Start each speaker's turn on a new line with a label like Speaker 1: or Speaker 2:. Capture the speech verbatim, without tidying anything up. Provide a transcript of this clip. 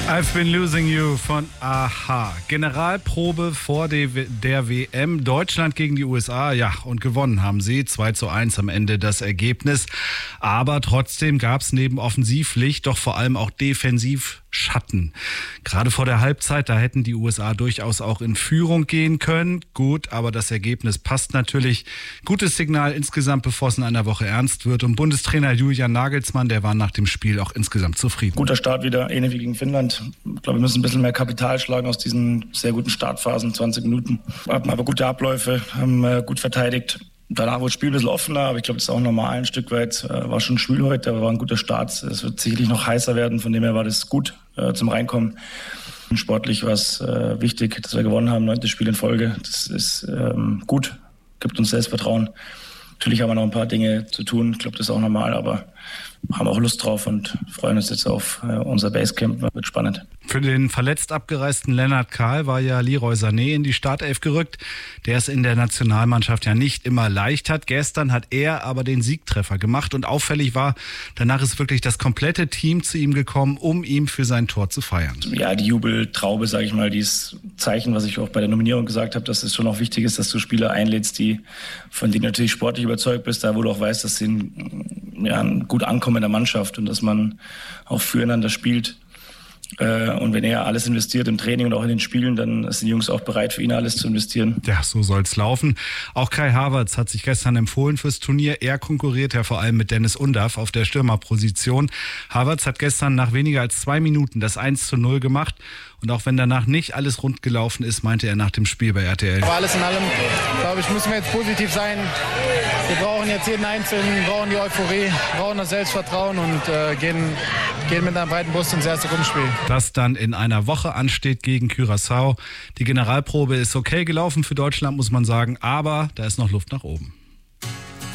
Speaker 1: I've been losing you von Aha. Generalprobe vor der W M. Deutschland gegen die U S A. Ja, und gewonnen haben sie. zwei zu eins am Ende das Ergebnis. Aber trotzdem gab es neben Offensivlicht doch vor allem auch defensiv Schatten. Gerade vor der Halbzeit, da hätten die U S A durchaus auch in Führung gehen können. Gut, aber das Ergebnis passt natürlich. Gutes Signal insgesamt, bevor es in einer Woche ernst wird. Und Bundestrainer Julian Nagelsmann, der war nach dem Spiel auch insgesamt zufrieden.
Speaker 2: Guter Start wieder, ähnlich wie gegen Finnland. Ich glaube, wir müssen ein bisschen mehr Kapital schlagen aus diesen sehr guten Startphasen, zwanzig Minuten. Wir hatten aber gute Abläufe, haben äh, gut verteidigt. Danach wurde das Spiel ein bisschen offener, aber ich glaube, das ist auch normal ein Stück weit. Äh, war schon schwül heute, aber war ein guter Start. Es wird sicherlich noch heißer werden, von dem her war das gut äh, zum Reinkommen. Und sportlich war es äh, wichtig, dass wir gewonnen haben, neuntes Spiel in Folge. Das ist ähm, gut, gibt uns Selbstvertrauen. Natürlich haben wir noch ein paar Dinge zu tun, ich glaube, das ist auch normal, aber haben auch Lust drauf und freuen uns jetzt auf äh, unser Basecamp. Wird spannend.
Speaker 1: Für den verletzt abgereisten Lennart Kahl war ja Leroy Sané in die Startelf gerückt, der es in der Nationalmannschaft ja nicht immer leicht hat. Gestern hat er aber den Siegtreffer gemacht und auffällig war, danach ist wirklich das komplette Team zu ihm gekommen, um ihm für sein Tor zu feiern.
Speaker 2: Ja, die Jubeltraube, sage ich mal, dieses Zeichen, was ich auch bei der Nominierung gesagt habe, dass es schon auch wichtig ist, dass du Spieler einlädst, die von denen du natürlich sportlich überzeugt bist, da wo du auch weißt, dass sie ja, gut ankommen in der Mannschaft und dass man auch füreinander spielt. Und wenn er alles investiert im Training und auch in den Spielen, dann sind die Jungs auch bereit, für ihn alles zu investieren.
Speaker 1: Ja, so soll's laufen. Auch Kai Havertz hat sich gestern empfohlen fürs Turnier. Er konkurriert ja vor allem mit Dennis Undav auf der Stürmerposition. Havertz hat gestern nach weniger als zwei Minuten das eins zu null gemacht. Und auch wenn danach nicht alles rund gelaufen ist, meinte er nach dem Spiel bei R T L.
Speaker 3: Aber alles in allem, glaube ich, müssen wir jetzt positiv sein. Wir brauchen jetzt jeden Einzelnen, brauchen die Euphorie, brauchen das Selbstvertrauen und äh, gehen, gehen mit einer breiten Brust ins erste Gruppenspiel.
Speaker 1: Das dann in einer Woche ansteht gegen Curaçao. Die Generalprobe ist okay gelaufen für Deutschland, muss man sagen, aber da ist noch Luft nach oben.